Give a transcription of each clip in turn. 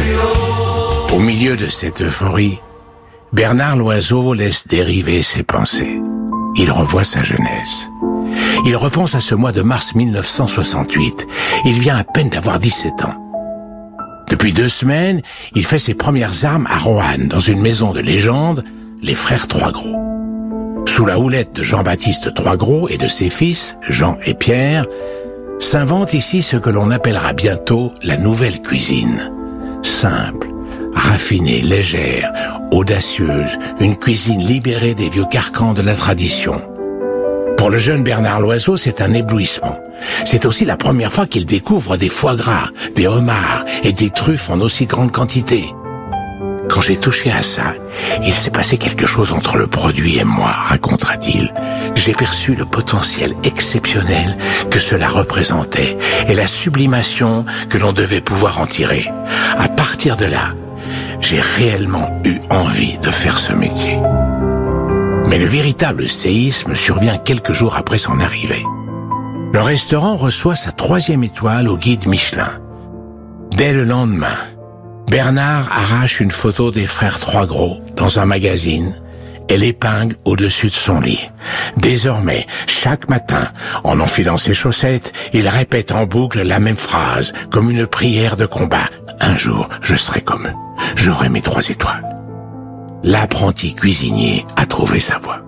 Au milieu de cette euphorie, Bernard Loiseau laisse dériver ses pensées. Il revoit sa jeunesse. Il repense à ce mois de mars 1968. Il vient à peine d'avoir 17 ans. Depuis 2 semaines, il fait ses premières armes à Roanne, dans une maison de légende, les frères Trois-Gros. Sous la houlette de Jean-Baptiste Trois-Gros et de ses fils, Jean et Pierre, s'invente ici ce que l'on appellera bientôt la nouvelle cuisine. Simple, raffinée, légère, audacieuse, une cuisine libérée des vieux carcans de la tradition. Pour le jeune Bernard Loiseau, c'est un éblouissement. C'est aussi la première fois qu'il découvre des foie gras, des homards et des truffes en aussi grande quantité. Quand j'ai touché à ça, il s'est passé quelque chose entre le produit et moi, racontera-t-il. J'ai perçu le potentiel exceptionnel que cela représentait et la sublimation que l'on devait pouvoir en tirer. À partir de là, j'ai réellement eu envie de faire ce métier. Mais le véritable séisme survient quelques jours après son arrivée. Le restaurant reçoit sa 3e étoile au guide Michelin. Dès le lendemain, Bernard arrache une photo des frères Trois-Gros dans un magazine et l'épingle au-dessus de son lit. Désormais, chaque matin, en enfilant ses chaussettes, il répète en boucle la même phrase, comme une prière de combat. Un jour, je serai comme eux. J'aurai mes 3 étoiles. L'apprenti cuisinier a trouvé sa voie.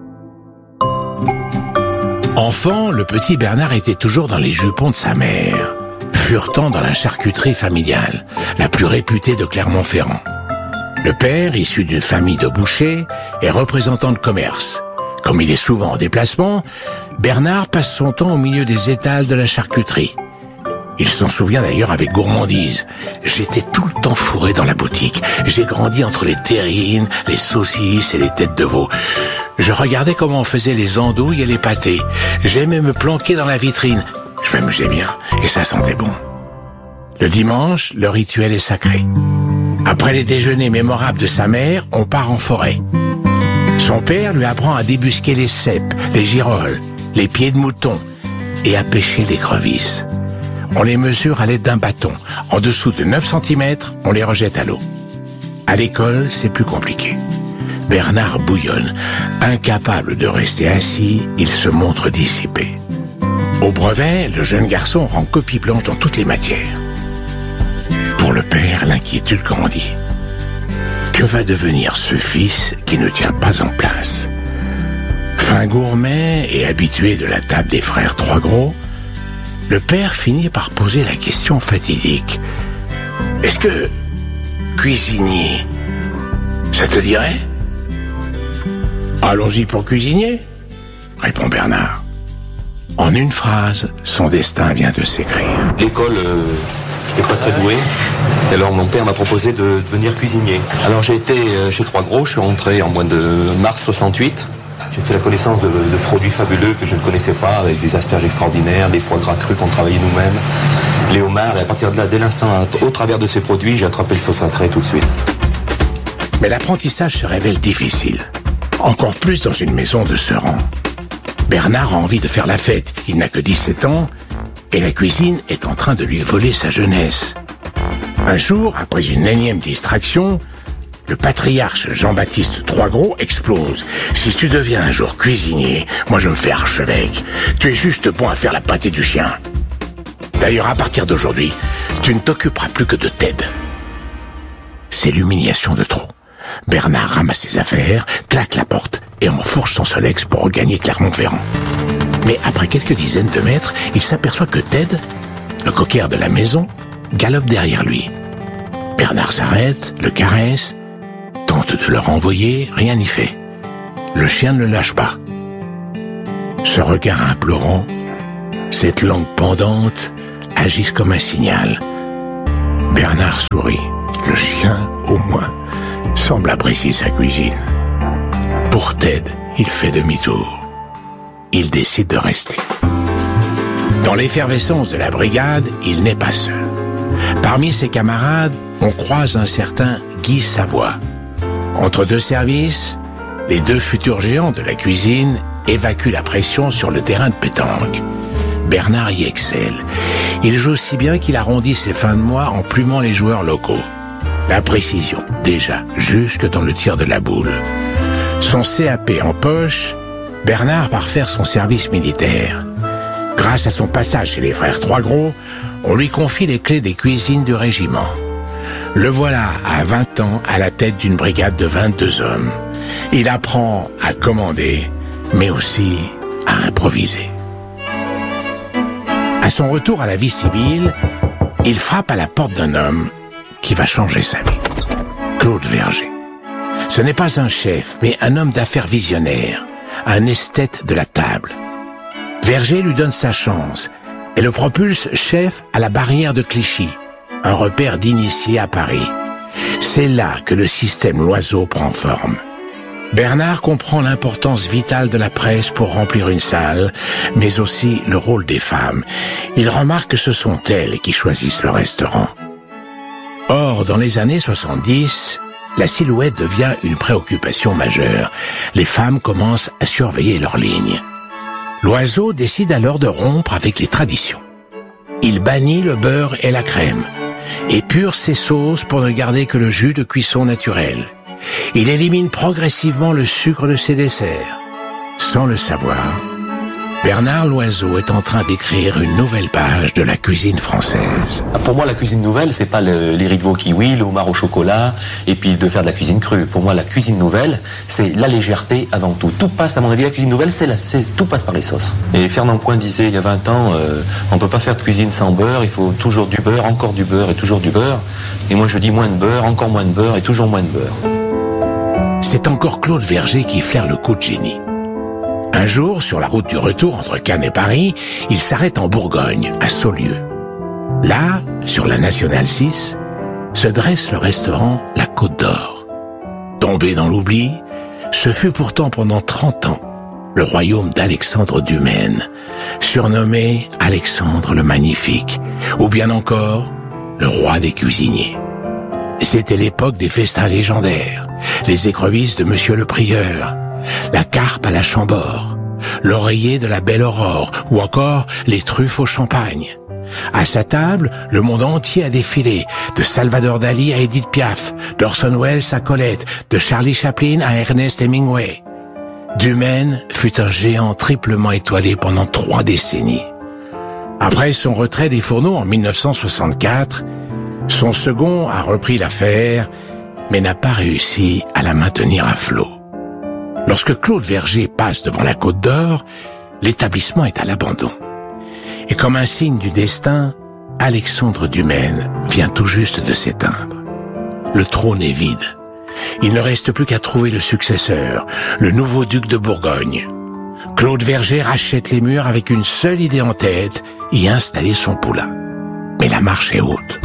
Enfant, le petit Bernard était toujours dans les jupons de sa mère, furetant dans la charcuterie familiale, la plus réputée de Clermont-Ferrand. Le père, issu d'une famille de bouchers, est représentant de commerce. Comme il est souvent en déplacement, Bernard passe son temps au milieu des étals de la charcuterie. Il s'en souvient d'ailleurs avec gourmandise. J'étais tout le temps fourré dans la boutique. J'ai grandi entre les terrines, les saucisses et les têtes de veau. Je regardais comment on faisait les andouilles et les pâtés. J'aimais me planquer dans la vitrine. Je m'amusais bien et ça sentait bon. Le dimanche, le rituel est sacré. Après les déjeuners mémorables de sa mère, on part en forêt. Son père lui apprend à débusquer les cèpes, les girolles, les pieds de mouton et à pêcher les crevisses. On les mesure à l'aide d'un bâton. En dessous de 9 cm, on les rejette à l'eau. À l'école, c'est plus compliqué. Bernard bouillonne. Incapable de rester assis, il se montre dissipé. Au brevet, le jeune garçon rend copie blanche dans toutes les matières. Pour le père, l'inquiétude grandit. Que va devenir ce fils qui ne tient pas en place? Fin gourmet et habitué de la table des frères Trois-Gros, le père finit par poser la question fatidique. Est-ce que cuisinier, ça te dirait? Allons-y pour cuisinier, répond Bernard. En une phrase, son destin vient de s'écrire. L'école, j'étais pas très doué. Et alors mon père m'a proposé de devenir cuisinier. Alors j'ai été chez Trois-Gros, je suis rentré en mois de mars 68. J'ai fait la connaissance de produits fabuleux que je ne connaissais pas, avec des asperges extraordinaires, des foie gras crus qu'on travaillait nous-mêmes, les homards, et à partir de là, dès l'instant, au travers de ces produits, j'ai attrapé le feu sacré tout de suite. Mais l'apprentissage se révèle difficile, encore plus dans une maison de ce rang. Bernard a envie de faire la fête, il n'a que 17 ans, et la cuisine est en train de lui voler sa jeunesse. Un jour, après une énième distraction, le patriarche Jean-Baptiste Trois-Gros explose. Si tu deviens un jour cuisinier, moi je me fais archevêque. Tu es juste bon à faire la pâtée du chien. D'ailleurs, à partir d'aujourd'hui, tu ne t'occuperas plus que de Ted. C'est l'humiliation de trop. Bernard ramasse ses affaires, claque la porte et enfourche son Solex pour regagner Clermont-Ferrand. Mais après quelques dizaines de mètres, il s'aperçoit que Ted, le cocker de la maison, galope derrière lui. Bernard s'arrête, le caresse, tente de le renvoyer, rien n'y fait. Le chien ne le lâche pas. Ce regard implorant, cette langue pendante, agissent comme un signal. Bernard sourit. Le chien, au moins, semble apprécier sa cuisine. Pour Ted, il fait demi-tour. Il décide de rester. Dans l'effervescence de la brigade, il n'est pas seul. Parmi ses camarades, on croise un certain Guy Savoie. Entre deux services, les deux futurs géants de la cuisine évacuent la pression sur le terrain de pétanque. Bernard y excelle. Il joue si bien qu'il arrondit ses fins de mois en plumant les joueurs locaux. La précision, déjà, jusque dans le tir de la boule. Son CAP en poche, Bernard part faire son service militaire. Grâce à son passage chez les frères Trois-Gros, on lui confie les clés des cuisines du régiment. Le voilà à 20 ans à la tête d'une brigade de 22 hommes. Il apprend à commander, mais aussi à improviser. À son retour à la vie civile, il frappe à la porte d'un homme qui va changer sa vie. Claude Verger. Ce n'est pas un chef, mais un homme d'affaires visionnaire, un esthète de la table. Verger lui donne sa chance et le propulse chef à la barrière de Clichy, un repère d'initiés à Paris. C'est là que le système Loiseau prend forme. Bernard comprend l'importance vitale de la presse pour remplir une salle, mais aussi le rôle des femmes. Il remarque que ce sont elles qui choisissent le restaurant. Or, dans les années 70, la silhouette devient une préoccupation majeure. Les femmes commencent à surveiller leurs lignes. Loiseau décide alors de rompre avec les traditions. Il bannit le beurre et la crème, épure ses sauces pour ne garder que le jus de cuisson naturel. Il élimine progressivement le sucre de ses desserts. Sans le savoir, Bernard Loiseau est en train d'écrire une nouvelle page de la cuisine française. Pour moi, la cuisine nouvelle, c'est pas les riz de veau kiwi, le homard au chocolat, et puis de faire de la cuisine crue. Pour moi, la cuisine nouvelle, c'est la légèreté avant tout. Tout passe, à mon avis, la cuisine nouvelle, tout passe par les sauces. Et Fernand Point disait il y a 20 ans, on peut pas faire de cuisine sans beurre, il faut toujours du beurre, encore du beurre et toujours du beurre. Et moi, je dis moins de beurre, encore moins de beurre et toujours moins de beurre. C'est encore Claude Verger qui flaire le coup de génie. Un jour, sur la route du retour entre Cannes et Paris, il s'arrête en Bourgogne, à Saulieu. Là, sur la Nationale 6, se dresse le restaurant La Côte d'Or. Tombé dans l'oubli, ce fut pourtant pendant 30 ans le royaume d'Alexandre Dumaine, surnommé Alexandre le Magnifique, ou bien encore le roi des cuisiniers. C'était l'époque des festins légendaires, les écrevisses de Monsieur le Prieur, la carpe à la Chambord, l'oreiller de la Belle Aurore ou encore les truffes au champagne. À sa table, le monde entier a défilé, de Salvador Dali à Edith Piaf, d'Orson Welles à Colette, de Charlie Chaplin à Ernest Hemingway. Dumaine fut un géant triplement étoilé pendant 3 décennies. Après son retrait des fourneaux en 1964, son second a repris l'affaire, mais n'a pas réussi à la maintenir à flot. Lorsque Claude Verger passe devant la Côte d'Or, l'établissement est à l'abandon. Et comme un signe du destin, Alexandre Dumaine vient tout juste de s'éteindre. Le trône est vide. Il ne reste plus qu'à trouver le successeur, le nouveau duc de Bourgogne. Claude Verger rachète les murs avec une seule idée en tête, y installer son poulain. Mais la marche est haute.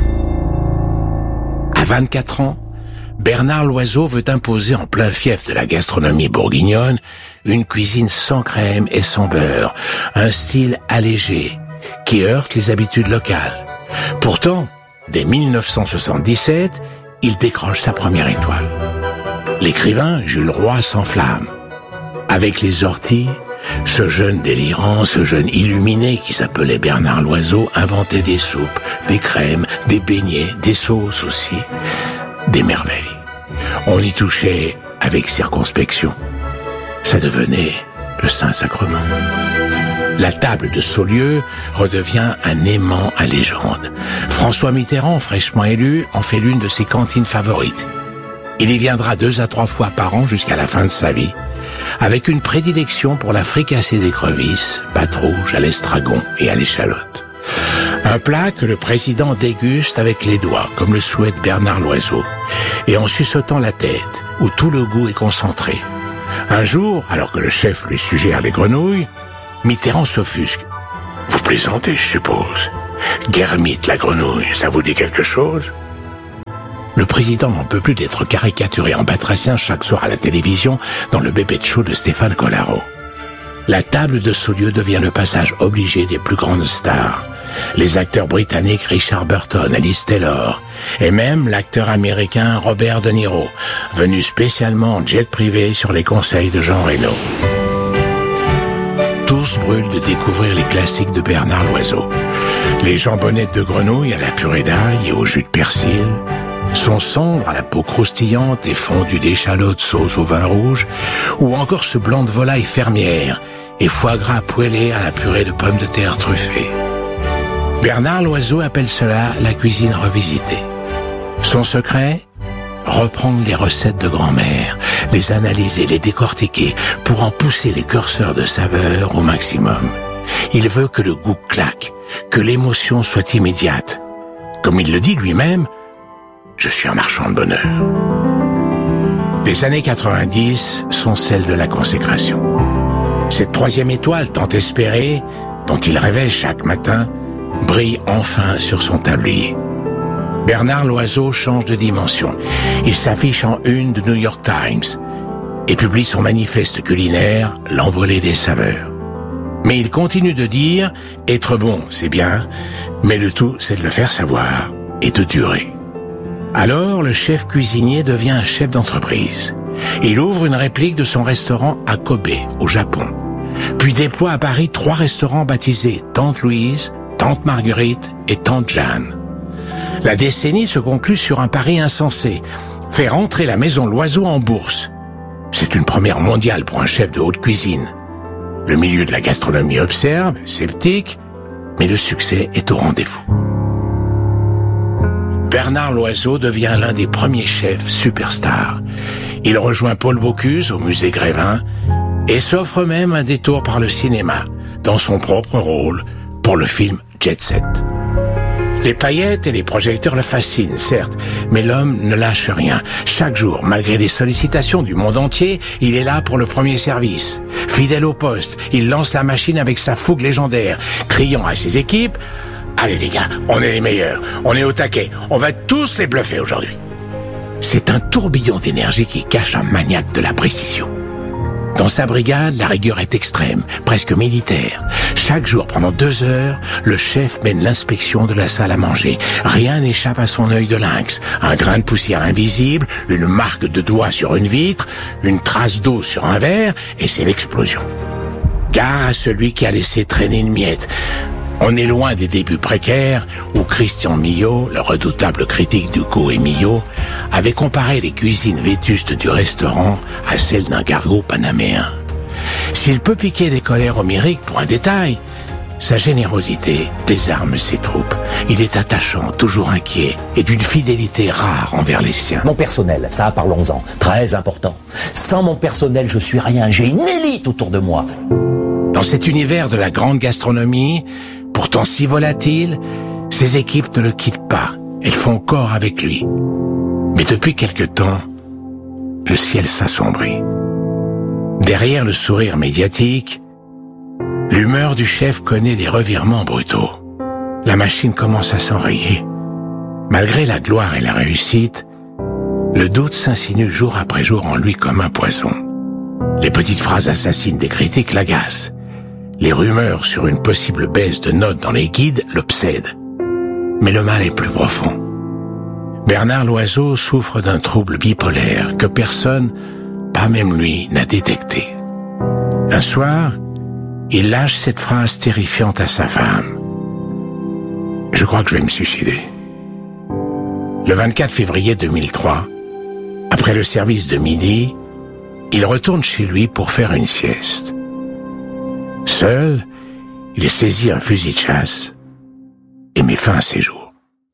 À 24 ans, Bernard Loiseau veut imposer en plein fief de la gastronomie bourguignonne une cuisine sans crème et sans beurre, un style allégé qui heurte les habitudes locales. Pourtant, dès 1977, il décroche sa première étoile. L'écrivain Jules Roy s'enflamme. Avec les orties, ce jeune délirant, ce jeune illuminé qui s'appelait Bernard Loiseau inventait des soupes, des crèmes, des beignets, des sauces aussi. Des merveilles. On y touchait avec circonspection. Ça devenait le Saint-Sacrement. La table de Saulieu redevient un aimant à légende. François Mitterrand, fraîchement élu, en fait l'une de ses cantines favorites. Il y viendra 2 à 3 fois par an jusqu'à la fin de sa vie, avec une prédilection pour la fricassée d'écrevisses, pâte rouge à l'estragon et à l'échalote. Un plat que le président déguste avec les doigts, comme le souhaite Bernard Loiseau, et en suçotant la tête, où tout le goût est concentré. Un jour, alors que le chef lui suggère les grenouilles, Mitterrand s'offusque. « Vous plaisantez, je suppose. Guermite, la grenouille, ça vous dit quelque chose ?» Le président n'en peut plus d'être caricaturé en batracien chaque soir à la télévision dans le bébé show de Stéphane Collaro. La table de Saulieu devient le passage obligé des plus grandes stars. Les acteurs britanniques Richard Burton, Alice Taylor, et même l'acteur américain Robert De Niro, venu spécialement en jet privé sur les conseils de Jean Reno. Tous brûlent de découvrir les classiques de Bernard Loiseau. Les jambonnettes de grenouille à la purée d'ail et au jus de persil, Son sombre à la peau croustillante et fondu d'échalotes sauce au vin rouge, ou encore ce blanc de volaille fermière et foie gras poêlé à la purée de pommes de terre truffées. Bernard Loiseau appelle cela la cuisine revisitée. Son secret ? Reprendre les recettes de grand-mère, les analyser, les décortiquer pour en pousser les curseurs de saveur au maximum. Il veut que le goût claque, que l'émotion soit immédiate. Comme il le dit lui-même, je suis un marchand de bonheur. Les années 90 sont celles de la consécration. Cette troisième étoile tant espérée, dont il rêvait chaque matin, brille enfin sur son tablier. Bernard Loiseau change de dimension. Il s'affiche en une de New York Times et publie son manifeste culinaire, l'envolée des saveurs. Mais il continue de dire, être bon, c'est bien, mais le tout, c'est de le faire savoir et de durer. Alors, le chef cuisinier devient un chef d'entreprise. Il ouvre une réplique de son restaurant à Kobe, au Japon. Puis déploie à Paris 3 restaurants baptisés Tante Louise, Tante Marguerite et Tante Jeanne. La décennie se conclut sur un pari insensé, faire entrer la maison Loiseau en bourse. C'est une première mondiale pour un chef de haute cuisine. Le milieu de la gastronomie observe, sceptique, mais le succès est au rendez-vous. Bernard Loiseau devient l'un des premiers chefs superstars. Il rejoint Paul Bocuse au musée Grévin et s'offre même un détour par le cinéma, dans son propre rôle, pour le film Jet Set. Les paillettes et les projecteurs le fascinent, certes, mais l'homme ne lâche rien. Chaque jour, malgré les sollicitations du monde entier, il est là pour le premier service. Fidèle au poste, il lance la machine avec sa fougue légendaire, criant à ses équipes « Allez les gars, on est les meilleurs, on est au taquet, on va tous les bluffer aujourd'hui !» C'est un tourbillon d'énergie qui cache un maniaque de la précision. Dans sa brigade, la rigueur est extrême, presque militaire. Chaque jour, pendant 2 heures, le chef mène l'inspection de la salle à manger. Rien n'échappe à son œil de lynx. Un grain de poussière invisible, une marque de doigt sur une vitre, une trace d'eau sur un verre, et c'est l'explosion. Gare à celui qui a laissé traîner une miette. On est loin des débuts précaires où Christian Millot, le redoutable critique du goût et Millot, avait comparé les cuisines vétustes du restaurant à celles d'un gargot panaméen. S'il peut piquer des colères homériques pour un détail, sa générosité désarme ses troupes. Il est attachant, toujours inquiet et d'une fidélité rare envers les siens. Mon personnel, ça parlons-en, très important. Sans mon personnel, je suis rien, j'ai une élite autour de moi. Dans cet univers de la grande gastronomie, pourtant si volatile, ses équipes ne le quittent pas. Elles font corps avec lui. Mais depuis quelque temps, le ciel s'assombrit. Derrière le sourire médiatique, l'humeur du chef connaît des revirements brutaux. La machine commence à s'enrayer. Malgré la gloire et la réussite, le doute s'insinue jour après jour en lui comme un poison. Les petites phrases assassines des critiques l'agacent. Les rumeurs sur une possible baisse de notes dans les guides l'obsèdent. Mais le mal est plus profond. Bernard Loiseau souffre d'un trouble bipolaire que personne, pas même lui, n'a détecté. Un soir, il lâche cette phrase terrifiante à sa femme. « Je crois que je vais me suicider. » Le 24 février 2003, après le service de midi, il retourne chez lui pour faire une sieste. Seul, il saisit un fusil de chasse et met fin à ses jours.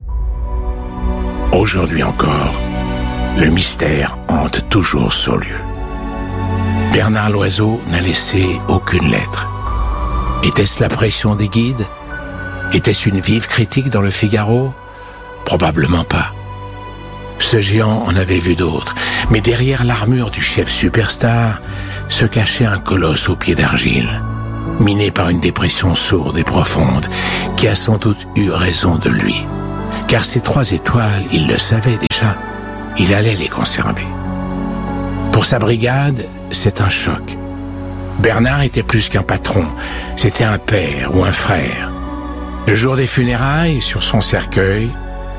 Aujourd'hui encore, le mystère hante toujours Saulieu. Bernard Loiseau n'a laissé aucune lettre. Était-ce la pression des guides? Était-ce une vive critique dans le Figaro? Probablement pas. Ce géant en avait vu d'autres, mais derrière l'armure du chef superstar se cachait un colosse aux pieds d'argile, miné par une dépression sourde et profonde, qui a sans doute eu raison de lui. Car ces 3 étoiles, il le savait déjà, il allait les conserver. Pour sa brigade, c'est un choc. Bernard était plus qu'un patron, c'était un père ou un frère. Le jour des funérailles, sur son cercueil,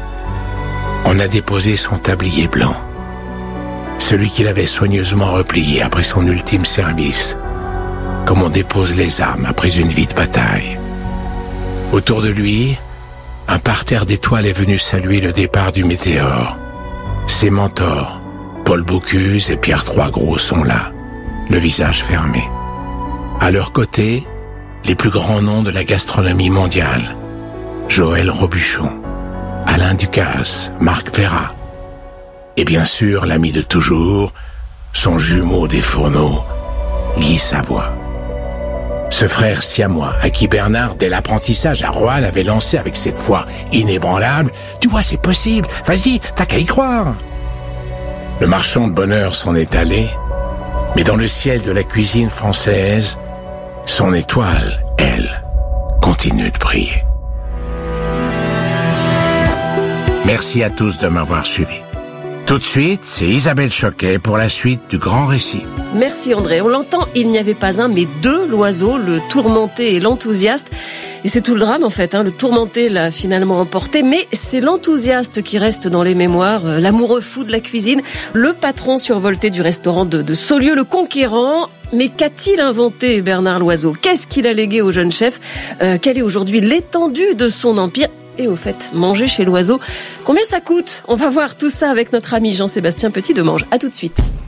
on a déposé son tablier blanc, celui qu'il avait soigneusement replié après son ultime service, comme on dépose les armes après une vie de bataille. Autour de lui, un parterre d'étoiles est venu saluer le départ du météore. Ses mentors, Paul Bocuse et Pierre Troisgros, sont là, le visage fermé. À leur côté, les plus grands noms de la gastronomie mondiale. Joël Robuchon, Alain Ducasse, Marc Ferrat. Et bien sûr, l'ami de toujours, son jumeau des fourneaux, Guy Savoy. Ce frère siamois, à qui Bernard, dès l'apprentissage à Roanne, avait lancé avec cette foi inébranlable « Tu vois, c'est possible, vas-y, t'as qu'à y croire !» Le marchand de bonheur s'en est allé, mais dans le ciel de la cuisine française, son étoile, elle, continue de briller. Merci à tous de m'avoir suivi. Tout de suite, c'est Isabelle Choquet pour la suite du grand récit. Merci André. On l'entend, il n'y avait pas un, mais deux Loiseau, le tourmenté et l'enthousiaste. Et c'est tout le drame en fait, le tourmenté l'a finalement emporté, mais c'est l'enthousiaste qui reste dans les mémoires, l'amoureux fou de la cuisine, le patron survolté du restaurant de Saulieu, le conquérant. Mais qu'a-t-il inventé Bernard Loiseau? Qu'est-ce qu'il a légué au jeune chef? Quelle est aujourd'hui l'étendue de son empire? Et au fait, manger chez Loiseau, combien ça coûte? On va voir tout ça avec notre ami Jean-Sébastien Petit de Mange. À tout de suite.